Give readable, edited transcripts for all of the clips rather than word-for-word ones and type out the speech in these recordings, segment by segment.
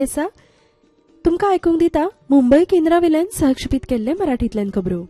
आसा तुमकां आयकूंक दिता मुंबय केंद्रावेल्यान सहक्षेपीत केल्ले मराठींतल्यान खबरो.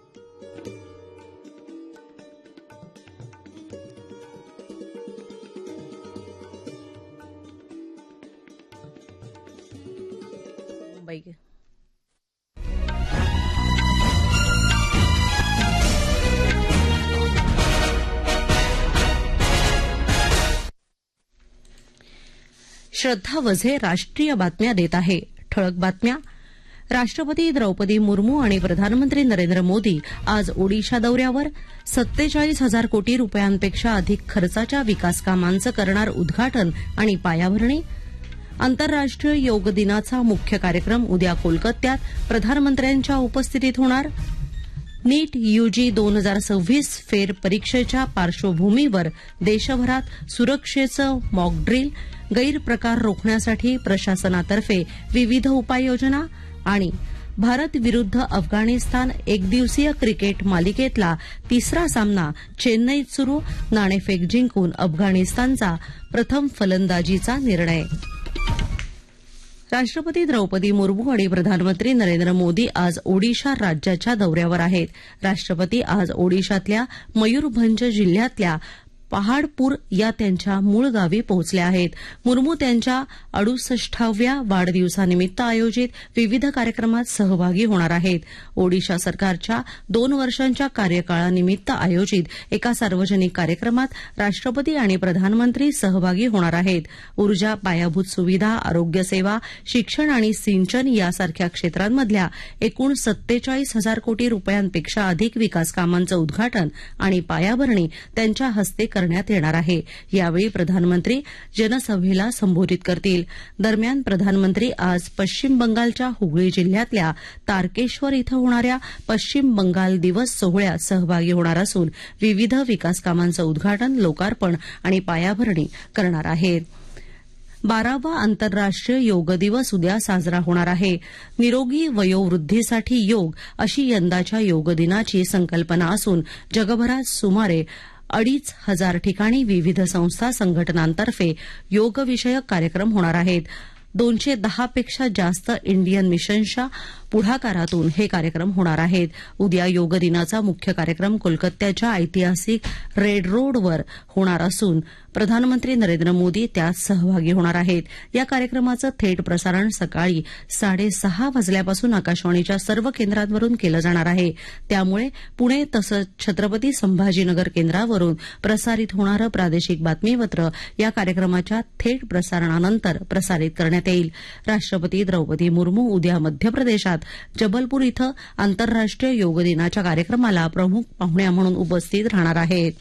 श्रद्धा वझे राष्ट्रीय बातम्या देत आहे. ठळक बातम्या. राष्ट्रपती द्रौपदी मुर्मू आणि प्रधानमंत्री नरेंद्र मोदी आज ओडिशा दौऱ्यावर 47,000 कोटी रुपयांपेक्षा अधिक खर्चाच्या विकास कामांचं करणार उद्घाटन आणि पायाभरणी. आंतरराष्ट्रीय योग दिनाचा मुख्य कार्यक्रम उद्या कोलकात्यात प्रधानमंत्र्यांच्या उपस्थितीत होणार. नीट यूजी 2026 फेर परीक्षेच्या पार्श्वभूमीवर देशभरात सुरक्षेचं मॉकड्रिल, गैरप्रकार रोखण्यासाठी प्रशासनातर्फे विविध उपाययोजना आणि भारत विरुद्ध अफगाणिस्तान एकदिवसीय क्रिकेट मालिकेतला तिसरा सामना चेन्नईत सुरू. नाणेफेक जिंकून अफगाणिस्तानचा प्रथम फलंदाजीचा निर्णय. राष्ट्रपती द्रौपदी मुर्मू आणि प्रधानमंत्री नरेंद्र मोदी आज ओडिशा राज्याच्या दौऱ्यावर आहेत. राष्ट्रपती आज ओडिशातल्या मयूरभंज जिल्ह्यातल्या पहाडपूर या त्यांच्या मूळ गावी पोहोचले आहेत. मुर्मू त्यांच्या 68व्या वाढदिवसानिमित्त आयोजित विविध कार्यक्रमात सहभागी होणार आहेत. ओडिशा सरकारच्या 2 वर्षांच्या कार्यकाळानिमित्त आयोजित एका सार्वजनिक कार्यक्रमात राष्ट्रपती आणि प्रधानमंत्री सहभागी होणार आहेत. ऊर्जा, पायाभूत सुविधा, आरोग्यसेवा, शिक्षण आणि सिंचन यासारख्या क्षेत्रांमधल्या एकूण 47,000 कोटी रुपयांपेक्षा अधिक विकास कामांचं उद्घाटन आणि पायाभरणी त्यांच्या हस्ते करण्यात येणार आहे. यावेळी प्रधानमंत्री जनसभेला संबोधित करतील. दरम्यान प्रधानमंत्री आज पश्चिम बंगालच्या हुगळी जिल्ह्यातल्या तारकेश्वर इथं होणाऱ्या पश्चिम बंगाल दिवस सोहळ्यात सहभागी होणार असून विविध विकास कामांचं उद्घाटन, लोकार्पण आणि पायाभरणी करणार आहेत. 12वा आंतरराष्ट्रीय योग दिवस उद्या साजरा होणार आहे. निरोगी वयोवृद्धीसाठी योग अशी यंदाच्या योग दिनाची संकल्पना असून जगभरात सुमारे 2,500 ठिकाणी विविध संस्था संघटनांतर्फे योगविषयक कार्यक्रम होणार आहेत. 210 पेक्षा जास्त इंडियन मिशन्सच्या पुढाकारातून हे कार्यक्रम होणार आहेत. उद्या योग दिनाचा मुख्य कार्यक्रम कोलकात्याच्या ऐतिहासिक रेड रोडवर होणार असून प्रधानमंत्री नरेंद्र मोदी त्यात सहभागी होणार आहेत. या कार्यक्रमाचं थेट प्रसारण सकाळी 6:30 वाजल्यापासून आकाशवाणीच्या सर्व केंद्रांवरून केलं जाणार आहे. त्यामुळे पुणे तसंच छत्रपती संभाजीनगर केंद्रावरून प्रसारित होणारं प्रादेशिक बातमीपत्र या कार्यक्रमाच्या थेट प्रसारणानंतर प्रसारित करण्यात येईल. राष्ट्रपती द्रौपदी मुर्मू उद्या मध्य प्रदेशात जबलपूर इथं आंतरराष्ट्रीय योग दिनाच्या कार्यक्रमाला प्रमुख पाहुण्या म्हणून उपस्थित राहणार आहेत.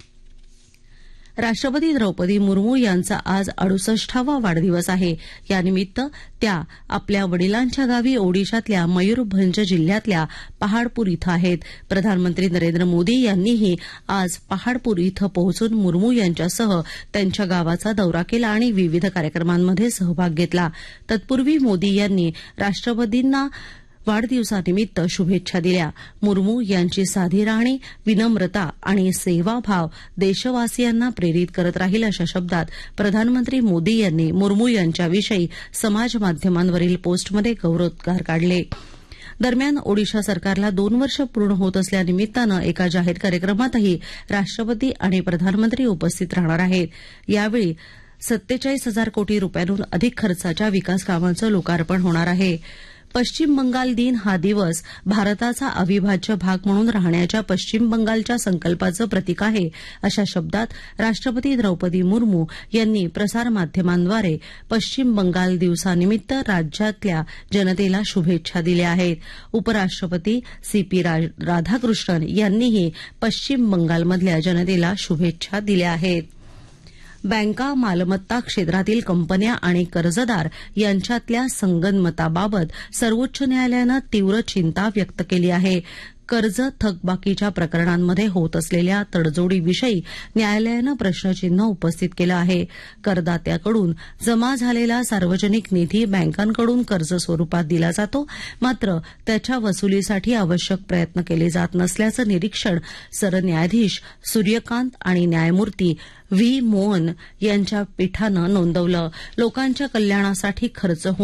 राष्ट्रपती द्रौपदी मुर्मू यांचा आज 68वा वाढदिवस आहे. यानिमित्त त्या आपल्या वडिलांच्या गावी ओडिशातल्या मयूरभंज जिल्ह्यातल्या पहाडपूर इथं आहेत. प्रधानमंत्री नरेंद्र मोदी यांनीही आज पहाडपूर इथं पोहोचून मुर्मू यांच्यासह त्यांच्या गावाचा दौरा केला आणि विविध कार्यक्रमांमध्ये सहभाग घेतला. तत्पूर्वी मोदी यांनी राष्ट्रपतींना वाढदिवसानिमित्त शुभेच्छा दिल्या. मुर्मू यांची साधी राहणी, विनम्रता आणि सेवाभाव देशवासियांना प्रेरित करत राहील अशा शब्दात प्रधानमंत्री मोदी यांनी मुर्मू यांच्याविषयी समाजमाध्यमांवरील पोस्टमध्ये गौरवोद्गार काढले. दरम्यान ओडिशा सरकारला 2 वर्ष पूर्ण होत असल्यानिमित्तानं एका जाहीर कार्यक्रमातही राष्ट्रपती आणि प्रधानमंत्री उपस्थित राहणार आहेत. यावेळी 47,000 कोटी रुपयांहून अधिक खर्चाच्या विकास कामांचं लोकार्पण होणार आहे. पश्चिम बंगाल दिन हा दिवस भारताचा अविभाज्य भाग म्हणून राहण्याच्या पश्चिम बंगालच्या संकल्पाचं प्रतीक आहे अशा शब्दात राष्ट्रपती द्रौपदी मुर्मू यांनी प्रसारमाध्यमांद्वारे पश्चिम बंगाल दिवसानिमित्त राज्यातल्या जनतेला शुभेच्छा दिल्या आहेत. उपराष्ट्रपती सीपी राधाकृष्णन यांनीही पश्चिम बंगालमधल्या जनतेला शुभेच्छा दिल्या आहेत. बँका, मालमत्ता क्षेत्रातील कंपन्या आणि कर्जदार यांच्यातल्या संगनमताबाबत सर्वोच्च न्यायालयानं तीव्र चिंता व्यक्त केली आहे. कर्ज थकबाकीच्या प्रकरणांमध्ये होत असलेल्या तडजोडीविषयी न्यायालयानं प्रश्नचिन्ह उपस्थित केलं आहे. करदात्याकडून जमा झालेला सार्वजनिक निधी बँकांकडून कर्ज स्वरूपात दिला जातो, मात्र त्याच्या वसुलीसाठी आवश्यक प्रयत्न केले जात नसल्याचं निरीक्षण सरन्यायाधीश सूर्यकांत आणि न्यायमूर्ती व्ही मोहन यांच्या पीठानं नोंदवलं. लोकांच्या कल्याणासाठी खर्च